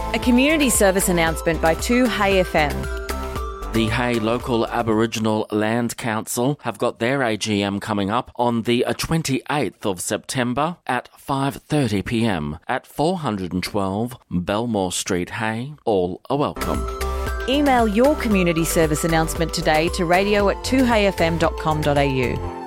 A community service announcement by 2Hey FM. The Hay Local Aboriginal Land Council have got their AGM coming up on the 28th of September at 5:30pm at 412 Belmore Street, Hay. All are welcome. Email your community service announcement today to radio@2heyfm.com.au.